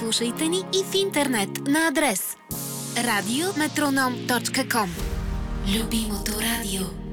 Слушайте ни и в интернет на адрес radiometronom.com. Любимото радио.